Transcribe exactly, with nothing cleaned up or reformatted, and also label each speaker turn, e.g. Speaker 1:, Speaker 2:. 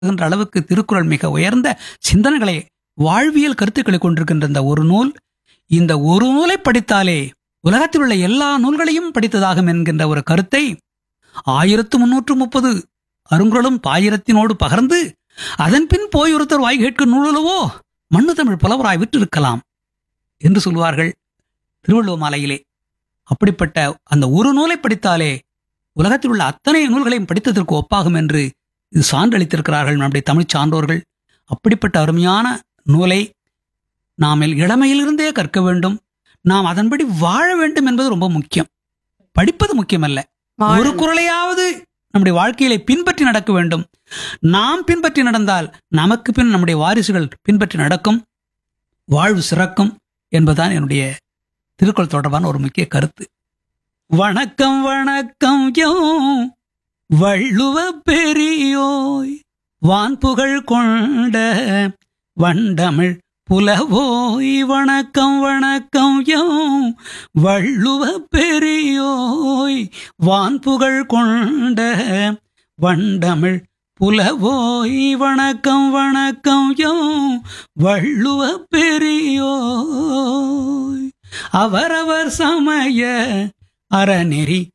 Speaker 1: என்ற அளவுக்கு திருக்குறள் மிக உயர்ந்த சிந்தனைகளை, வாழ்வியல் கருத்துக்களை கொண்டிருக்கின்ற இந்த ஒரு நூல், இந்த ஒரு நூலை படித்தாலே உலகத்தில் உள்ள எல்லா நூல்களையும் படித்ததாகும் என்கின்ற ஒரு கருத்தை ஆயிரத்து முன்னூற்று முப்பது அருங்குறளும் பாயிரத்தினோடு பகர்ந்து அதன் பின் போய் ஒருத்தர் வாய் கேட்கும் நூலுலவோ மண்ணு தமிழ் புலவராய் விற்றிருக்கலாம் என்று சொல்வார்கள் திருவள்ளுவ மாலையிலே. அப்படிப்பட்ட அந்த ஒரு நூலை படித்தாலே உலகத்தில் உள்ள அத்தனை நூல்களையும் படித்ததற்கு ஒப்பாகும் என்று இது சான்றளித்திருக்கிறார்கள் நம்முடைய தமிழ் சான்றோர்கள். அப்படிப்பட்ட அருமையான நூலை நாம் இளமையிலிருந்தே கற்க வேண்டும். நாம் அதன்படி வாழ வேண்டும் என்பது ரொம்ப முக்கியம். படிப்பது முக்கியமல்ல, ஒரு குறளையாவது நம்முடைய வாழ்க்கையிலே பின்பற்றி நடக்க வேண்டும். நாம் பின்பற்றி நடந்தால் நமக்கு பின் நம்முடைய வாரிசுகள் பின்பற்றி நடக்கும், வாழ்வு சிறக்கும் என்பதுதான் என்னுடைய திருக்குறள் தொடர்பான ஒரு முக்கிய கருத்து. வணக்கம் வணக்கம் யோ வள்ளுவ பெரியோய், வான்புகழ் கொண்ட வண்டமிழ் புலவோய். வணக்கம் வணக்கம் யோ வள்ளுவ பெரியோய், வான்புகழ் கொண்ட வண்டமிழ் புலவோய். வணக்கம் வணக்கம் யோ வள்ளுவ பெரியோய், அவரவர் சமய அறநெறி